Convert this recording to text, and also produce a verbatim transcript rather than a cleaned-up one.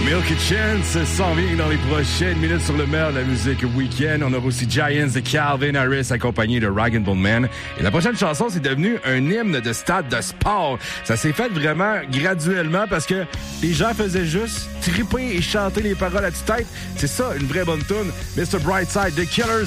Milky Chance s'en vient dans les prochaines minutes sur le meilleur de la musique week-end. On aura aussi Giants de Calvin Harris accompagné de Rag and Bone Man. Et la prochaine chanson, c'est devenu un hymne de stade de sport. Ça s'est fait vraiment graduellement parce que les gens faisaient juste triper et chanter les paroles à tue-tête. C'est ça, une vraie bonne tune. mister Brightside, The Killers